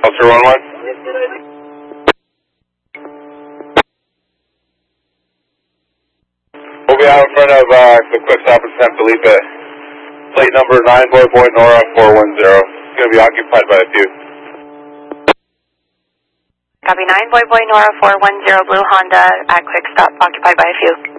Officer 1-1. We'll be out in front of the quick stop in San Felipe. Plate number 9 Boy Nora 410. It's going to be occupied by a few. Copy 9 Boy Nora 410 Blue Honda at quick stop occupied by a few.